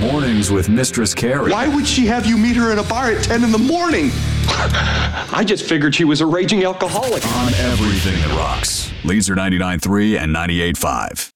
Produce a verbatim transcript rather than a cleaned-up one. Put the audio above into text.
Mornings with Mistress Carrie. Why would she have you meet her at a bar at ten in the morning? I just figured she was a raging alcoholic. On everything that rocks. Laser ninety-nine point three and ninety-eight point five.